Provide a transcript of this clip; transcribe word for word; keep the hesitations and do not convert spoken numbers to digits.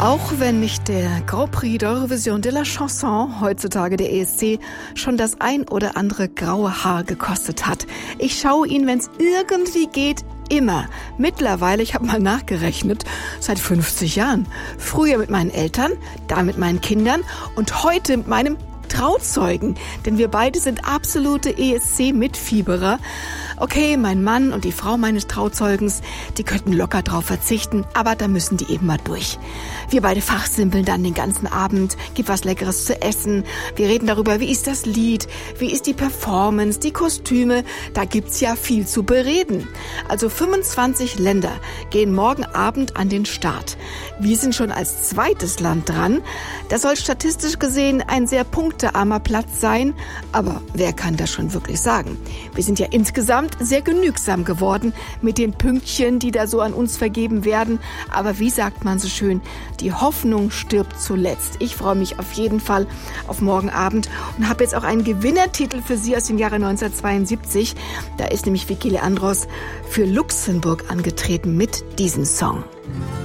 Auch wenn mich der Grand Prix d'Eurovision de la Chanson, heutzutage der E S C, schon das ein oder andere graue Haar gekostet hat. Ich schaue ihn, wenn es irgendwie geht, immer. Mittlerweile, ich habe mal nachgerechnet, seit fünfzig Jahren. Früher mit meinen Eltern, dann mit meinen Kindern und heute mit meinem Trauzeugen, denn wir beide sind absolute E S C-Mitfieberer. Okay, mein Mann und die Frau meines Trauzeugens, die könnten locker drauf verzichten, aber da müssen die eben mal durch. Wir beide fachsimpeln dann den ganzen Abend, gibt was Leckeres zu essen, wir reden darüber, wie ist das Lied, wie ist die Performance, die Kostüme, da gibt's ja viel zu bereden. Also fünfundzwanzig Länder gehen morgen Abend an den Start. Wir sind schon als zweites Land dran. Das soll statistisch gesehen ein sehr punktearmer Platz sein, aber wer kann das schon wirklich sagen? Wir sind ja insgesamt sehr genügsam geworden mit den Pünktchen, die da so an uns vergeben werden. Aber wie sagt man so schön, die Hoffnung stirbt zuletzt. Ich freue mich auf jeden Fall auf morgen Abend und habe jetzt auch einen Gewinnertitel für Sie aus dem Jahre neunzehnhundertzweiundsiebzig. Da ist nämlich Vicky Leandros für Luxemburg angetreten mit diesem Song.